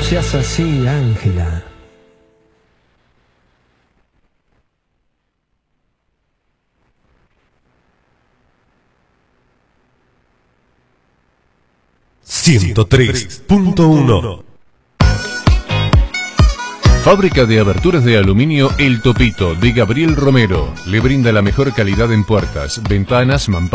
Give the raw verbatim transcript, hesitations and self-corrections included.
seas así, Ángela. ciento tres punto uno. Fábrica de aberturas de aluminio El Topito de Gabriel Romero. Le brinda la mejor calidad en puertas, ventanas, mamparas.